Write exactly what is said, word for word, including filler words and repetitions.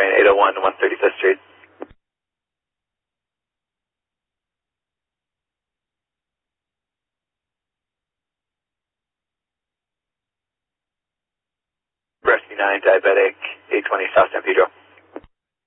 train eight oh one, one thirty-fifth Street. Rescue nine, diabetic, eight twenty South San Pedro.